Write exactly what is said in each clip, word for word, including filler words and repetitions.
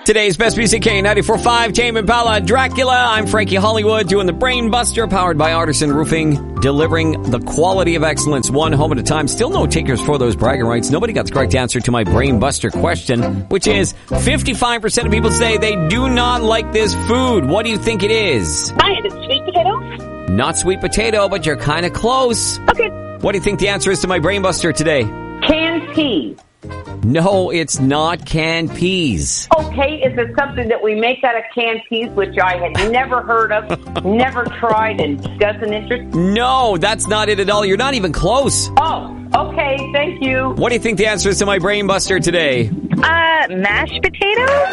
Today's best music, K ninety-four point five, Tame Impala, Dracula. I'm Frankie Hollywood, doing the Brain Buster, powered by Artisan Roofing, delivering the quality of excellence one home at a time. Still no takers for those bragging rights. Nobody got the correct answer to my Brain Buster question, which is fifty-five percent of people say they do not like this food. What do you think it is? Hi, is it sweet potato? Not sweet potato, but you're kind of close. Okay. What do you think the answer is to my Brain Buster today? Canned peas. No, it's not canned peas. Okay, is it something that we make out of canned peas, which I had never heard of, never tried, and doesn't interest? No, that's not it at all. You're not even close. Oh, okay, thank you. What do you think the answer is to my Brain Buster today? Uh, mashed potatoes?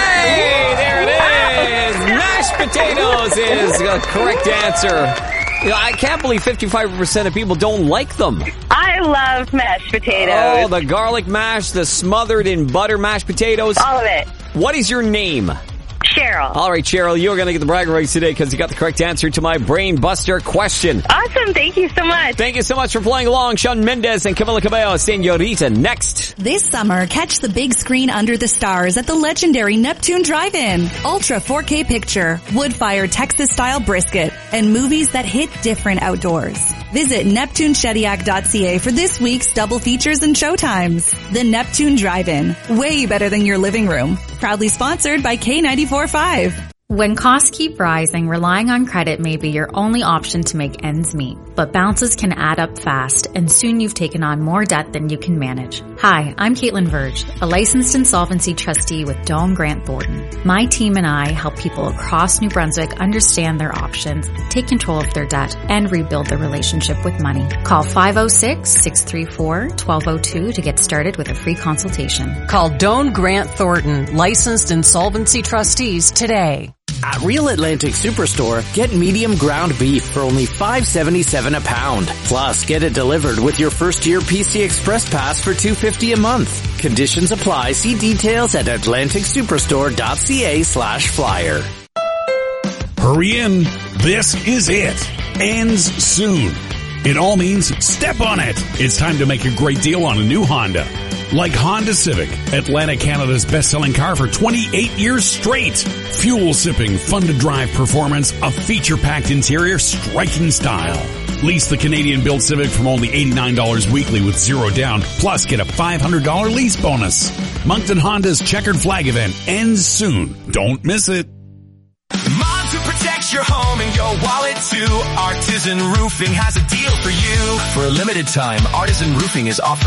Hey, there it is. Mashed potatoes is the correct answer. You know, I can't believe fifty-five percent of people don't like them. I love mashed potatoes. Oh, the garlic mash, the smothered in butter mashed potatoes. All of it. What is your name? Cheryl. All right, Cheryl, you're going to get the bragging rights today because you got the correct answer to my Brain Buster question. Awesome. Thank you so much. Thank you so much for playing along. Shawn Mendes and Camila Cabello, Senorita, next. This summer, catch the big screen under the stars at the legendary Neptune Drive-In. Ultra four K picture, wood-fired Texas-style brisket, and movies that hit different outdoors. Visit Neptune Shediac dot C A for this week's double features and showtimes. The Neptune Drive-In. Way better than your living room. Proudly sponsored by K ninety-four point five. When costs keep rising, relying on credit may be your only option to make ends meet. But bounces can add up fast, and soon you've taken on more debt than you can manage. Hi, I'm Caitlin Verge, a licensed insolvency trustee with Doane Grant Thornton. My team and I help people across New Brunswick understand their options, take control of their debt, and rebuild their relationship with money. Call five oh six, six three four, one two oh two to get started with a free consultation. Call Doane Grant Thornton, licensed insolvency trustees today. At Real Atlantic Superstore, get medium ground beef for only five seventy-seven a pound. Plus, get it delivered with your first year P C Express Pass for two fifty a month. Conditions apply. See details at atlantic superstore dot c a slash flyer. Hurry in. This is it. Ends soon. It all means step on it. It's time to make a great deal on a new Honda. Like Honda Civic, Atlantic Canada's best-selling car for twenty-eight years straight. Fuel-sipping, fun-to-drive performance, a feature-packed interior, striking style. Lease the Canadian-built Civic from only eighty-nine dollars weekly with zero down, plus get a five hundred dollars lease bonus. Moncton Honda's Checkered Flag event ends soon. Don't miss it. Mom, to protect your home and your wallet too, Artisan Roofing has a deal for you. For a limited time, Artisan Roofing is offering